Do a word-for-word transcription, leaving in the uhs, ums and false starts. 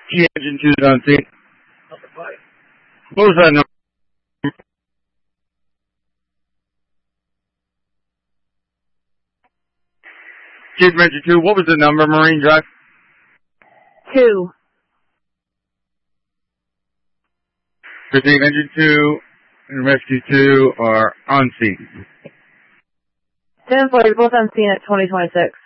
Key engine two is on scene. What was that number? Chief Engine two, what was the number, Marine Drive? Two. Chief Engine two and Rescue two are on scene. ten forty, both on scene at twenty twenty-six.